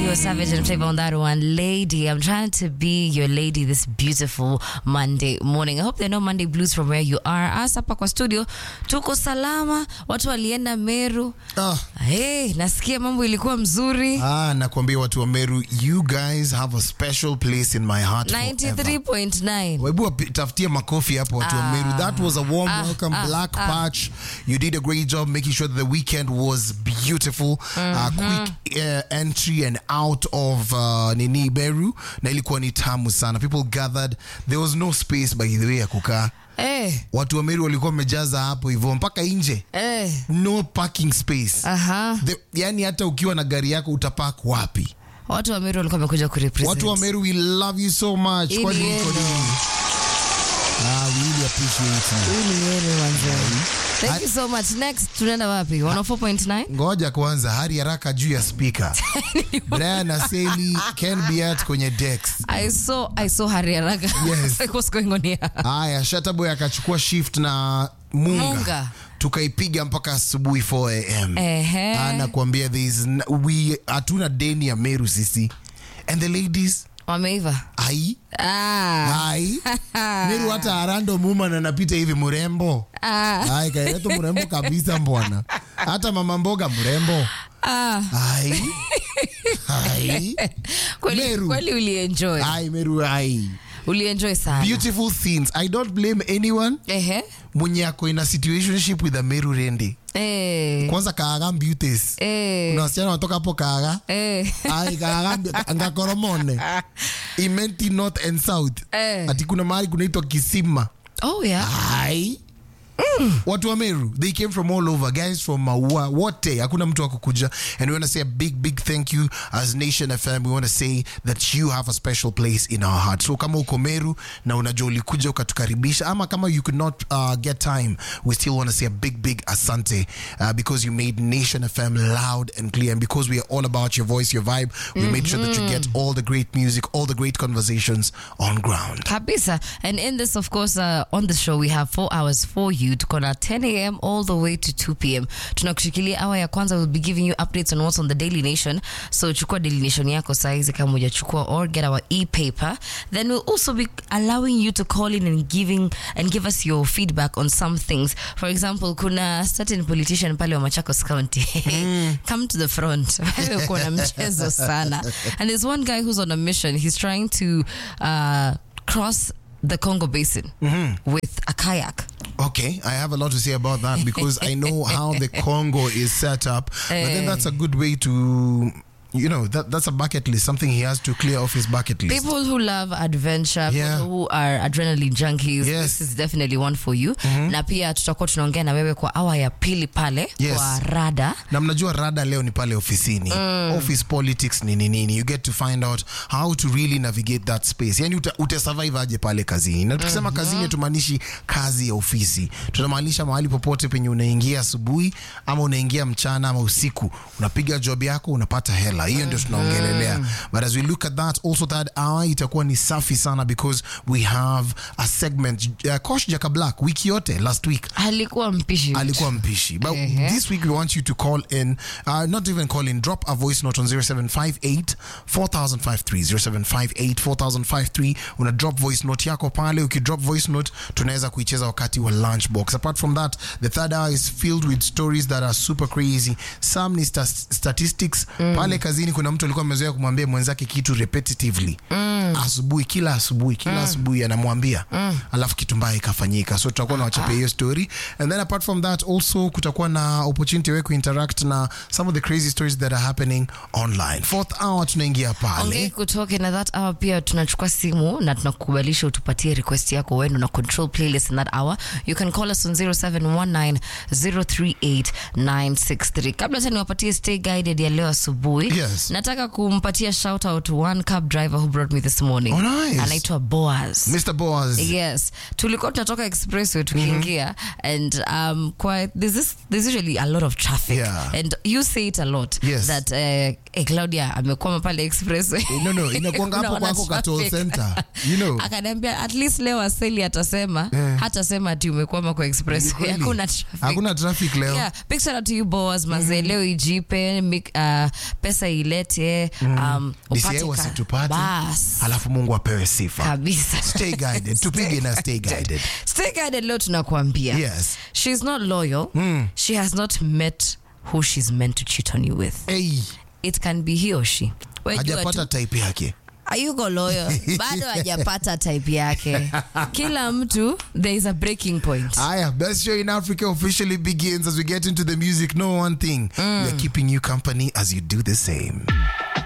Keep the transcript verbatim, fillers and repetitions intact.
Tiwa Savage and Flavor on that one. Lady, I'm trying to be your lady this beautiful Monday morning. I hope there are no Monday blues from where you are. Us hapa kwa studio tuko salama. Watu walienda Meru. Ah. Hey, nasikia mambo ilikuwa mzuri. Ah, nakwambia watu wa Meru, you guys have a special place in my heart ninety-three point nine. Webu tafutia makofi hapo watu wa Meru. That was a warm ah, welcome, ah, Black ah. Patch. You did a great job making sure that the weekend was beautiful. Mm-hmm. Uh, quick uh, entry and out of uh, Nini Meru. Na ilikuwa ni tamu sana. People gathered. There was no space by the way ya kukaa. Eh. Watu wa Meru walikuwa wamejaza hapo hivyo mpaka nje. Eh. No parking space. Aha. The, yani hata ukiwa na gari yako utapark wapi? Watu wa Meru walikuwa wamekuja kurepresent. Watu wa Meru, we love you so much. Kwa nini kwa nini? Ah, we really appreciate you. Ili yele wanzani. Thank you so much. Next, tunaenda wapi? one oh four point nine? Ngoja kwanza, hari haraka juu ya speaker. Brian Aseli, Ken Biat kwenye Dex. I saw, I saw Hari Haraka. Yes. Like, what's going on here? Aya, Shataboy akachukua shift na Munga. Munga. Tukaipiga mpaka asubuhi four a m Ehe. Ana kuambia this, we hatuna deni ya Meru sisi. And the ladies, Wameiva. ai. Ah. Ai. Meru hata Arando Muma na napita hivi murembo. Ah. Ai, kaireto murembo kabisa mbwana. Hata mama mboga murembo. Ah. Ai. Ai. Kweli, Meru. kweli ulienjoy. Ai, Meru, ai. Ulienjoy sana. Beautiful scenes. I don't blame anyone. Ehe. Mwenye ako in a situationship with a Meru Rende. Eh. Kwanza Kaaga beauties. Eh. Kuna wasichana watoka hapo Kaaga. Eh. Ai, Kaaga Ngakoromone. Imenti North and South. Eh. Ati kuna mahali kunaitwa Kisima. Oh yeah. Ai. Mm. Watu wa Meru, they came from all over, guys from Maua, wote, hakuna mtu wa kukuja. And we want to say a big, big thank you as Nation F M. We want to say that you have a special place in our heart. So kama uko Meru na unajua ulikuja ukatukaribisha, ama kama you could not uh, get time, we still want to say a big, big asante uh, because you made Nation F M loud and clear. And because we are all about your voice, your vibe, we mm-hmm. made sure that you get all the great music, all the great conversations on ground. Kabisa. And in this, of course, uh, on the show, we have four hours for you. Tuko na ten a m all the way to two p m Tunakushikilia hour ya kwanza. We'll be giving you updates on what's on the Daily Nation. So chukua Daily Nation yako saizi kama hujachukua, or get our e-paper. Then we'll also be allowing you to call in and giving and give us your feedback on some things. For example, kuna certain politician pale wa Machakos County. Mm. Come to the front. Kuna mchezo sana. And there's one guy who's on a mission. He's trying to uh, cross the Congo Basin mm-hmm. with a kayak. Okay, I have a lot to say about that because I know how the Congo is set up. But then that's a good way to, you know, that that's a bucket list, something he has to clear off his bucket list. People who love adventure, yeah. people who are adrenaline junkies, yes. this is definitely one for you. Mm-hmm. Na pia tutakuwa tunaongea na wewe kwa awa ya pili pale, yes. kwa rada. Na mnajua rada leo ni pale ofisini. Mm. Office politics nini nini. You get to find out how to really navigate that space. Yani uta, uta survive aje pale kazini. Na tukisema mm-hmm. kazini tumaanishi kazi ya ofisi. Tunamaanisha mahali popote penye unaingia asubuhi ama unaingia mchana ama usiku. Unapiga job yako, unapata hela. Hiyo ndio tunaongelelea. But as we look at that, also that hour itakuwa ni safi sana because we have a segment. Uh, Kosh Jaka Black wiki yote last week alikuwa mpishi. Alikuwa mpishi. But uh-huh. this week we want you to call in, uh, not even call in, drop a voice note on zero seven five eight four thousand fifty-three zero seven five eight four thousand fifty-three. Una drop voice note yako pale. Uki drop voice note tunaweza kuicheza wakati wa lunchbox. Apart from that, the third hour is filled with stories that are super crazy. Some ni st- statistics. Mm. Pale kazini kuna mtu alikuwa amezoea kumwambia mwenzake kitu repetitively. Mm. Asubuhi, kila asubuhi, kila mm. asubuhi anamwambia. Mm. Alafu kitu mbaya ikafanyika. So tutakuwa na wachapia hiyo story. And then apart from that, also kutakuwa na opportunity wewe kuinteract na some of the crazy stories that are happening online. Fourth hour tunaingia pale. Ongea kutoke na that hour pia tunachukua simu na tunakukubalisha utupatie request yako wewe na control playlist in that hour. You can call us on zero seven one nine zero three eight nine six three. Kabla tena niwapatie stay guided ya leo asubuhi. Yes. Nataka kumpatia shout out to one cab driver who brought me this morning. Oh, nice. Anaitwa Boaz. Mister Boaz. Yes. Tulikuwa tunatoka expressway tukiingia mm-hmm. and um quite there's this there's usually a lot of traffic. Yeah. And you say it a lot. Yes. That uh, eh, Claudia amekwama pale expressway. No no, inakuanga hapo kwako ka toll center. You know. Akaniambia at least leo Aseli atasema yeah. hatasema ati umekwama kwa expressway. Hakuna traffic. Hakuna traffic leo. Yeah. Big shout out to you Boaz mazee. Mm-hmm. Leo ijipe uh, pesa pesa ilete, um, upate Disiye wasitupate. Bas. Alafu Mungu apewe sifa. Kabisa. Stay guided. Tupige na stay guided. Stay guided leo tunakuambia. Yes. She's not loyal. Mm. She has not met who she's meant to cheat on you with. Hey. It can be he or she. Hajapata type yake. Ayuko loyal. Bado hajapata type yake. Kila mtu, there is a breaking point. Aya, Best Show in Africa officially begins as we get into the music. Know one thing. Mm. We are keeping you company as you do the same.